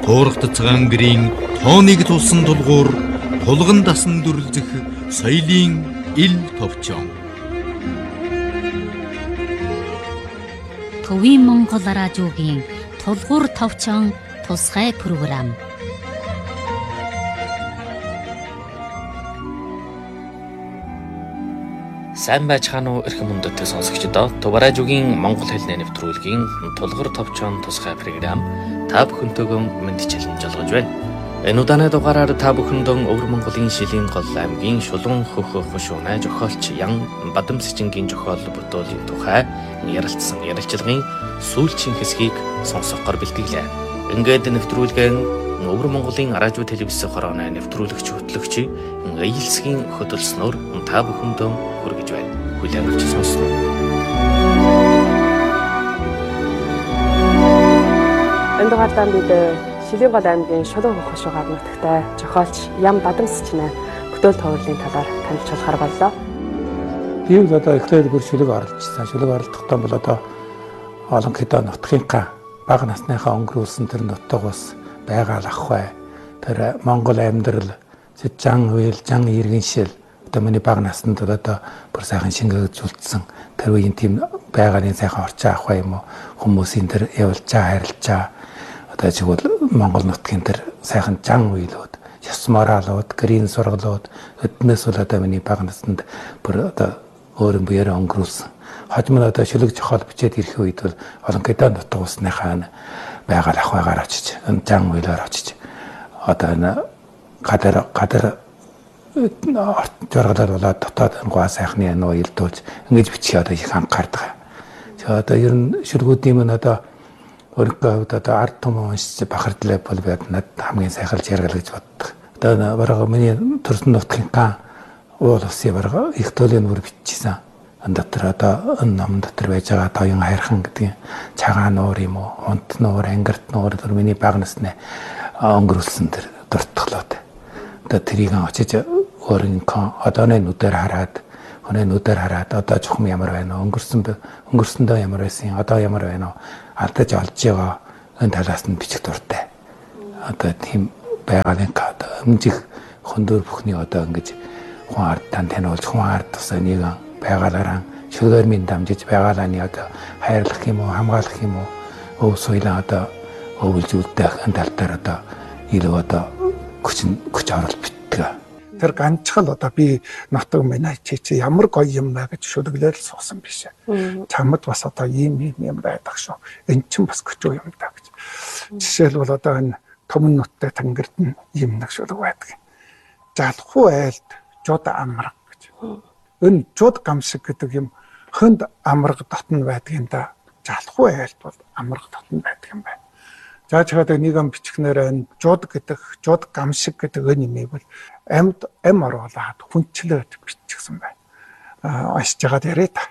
Туурахт цагаан гэрийн тооныг тулсан тулгуур тулган дасан дүрлзэх соёлын ил товчон. Төвийн Монгол радиогийн тулгуур товчон тусгай програм. Сайн байцгаана уу эрхэм хүндэттэй сонсогчдоо. Төв радиогийн Монгол хэлний нэвтрүүлгийн тулгуур товчон тусгай програм та бүхэнтэйгөө мэдчилэн жолгож байна. Энэ удааны дугаараар та бүхэндээ Өвөр Монголын Шилийн гол аймгийн Шулуун хөх хушуунай зохиолч Ян Бадамсчингийн зохиол бүтээлийн тухай ярилцсан ярилцлагын сүүлчийн хэсгийг сонсохоор бэлтгэлээ. Ингээд нэвтрүүлгэн Өвөр Монголын радио телевиз хорооны нэвтрүүлэгч хөтлөгч Аялсгийн хөтөлснөөр та бүхэндээ хүргэж байна. Хүлээн авч сонсноо. Энэ дугаартаа бид Шилийн гол аймгийн Шулуун хөх хушуугаар нутагтай зохиолч Ян Бадамсчинай бүтээл товарлын талаар танилцуулж болохоор боллоо. Би бол одоо эхлээд бүр шүлэг оролцсон. Шүлэг оролцохдоо бол одоо олон хэдэн нутгийнхаа бага насныхаа өнгөрүүлсэн тэр нутагаас байгаал ах бай. Тэр Монгол амьдрал зан үйл, зан иргэншил одоо миний бага наснд одоо бүр сайхан шингээгдүүлсэн. Тэр үеийн тийм байгалийн сайхан орчин ах бай юм уу? Хүмүүсийн тэр явж харилцаа одоо чигвэл Монгол нутгийн тэр сайхан зан үйлүүд, ёс моралууд, гэрийн сургалууд эднээс бол одоо миний бага наснд бүр одоо өөрийн буяараа өнгөрүүлсэн. Хожим нь одоо шүлэг зохиол бичээд ирэх үед бол олон хэдэн нутаг усныхаа байгаль ах байгаар очиж, зан үйлээр очиж одоо энэ гадар жаргалаар болоод дотоод гоо сайхны нөө илдүүлж ингэж бичиж одоо их анхаардаг. За одоо ер нь шүлгүүдийн мань одоо өөрөөр одоо ард түмэн уншиж бахардлаа бол бид над хамгийн сайхан жаргал гэж боддог. Одоо бараг миний төрсөн нутгийнхаа уул усын бараг их төлөв бүр биччихсэн. Энэ дотор одоо энэ ном дотор байж байгаа тоён хайрхан гэдэг цагаан нуур юм уу, унт нуур, ангирт нуур тэр миний бага насны өнгөрүүлсэн тэр дуртгалууд. Одоо тэрийг очиж өөрийнхөө одооны нүдээр хараад, өнөө нүдээр хараад одоо чухам ямар байна вэ? Өнгөрсөндөө ямар байсан, одоо ямар байна вэ? Алдаж олж байгаа энэ талаас нь бичих дуртай. Одоо тийм байгалийн одоо өмжих хөндөр бүхний одоо ингэж хүн ардтан таниулж, хүн ард тусаа нэг байгалаараа шүлгээр минь дамжиж байгалааны одоо хайрлах юм уу, хамгаалах юм уу, өв соёлоо одоо өвлж үлдээх энэ тал дээр одоо илүү одоо хүч оруулалт битдэг. Тэр ганцхан одоо би нутаг минь чи ямар гоё юм бэ гэж шүлэглээр л суусан биш. Чамд бас одоо ийм юм байдаг шүү. Эн чинь бас көчөө юм даа гэж. Жишээлбэл одоо энэ Төмөн нуттай Тангэрд нь ийм нэг шүлэг байдаг. Жалхуу айлд жууд амраг гэж. Энэ жууд гамшиг гэдэг юм хөнд амраг дотн байдаг юм да. Жалхуу айлд бол амраг дотн байдаг юм байна. За чигээр нэг ам бичгнээр энэ жууд гэдэг жууд гамшиг гэдэг энэ нэмийг бол амьд ам оруулаад хүнчлээд биччихсэн байна. Ашиж байгаа дээрээ та.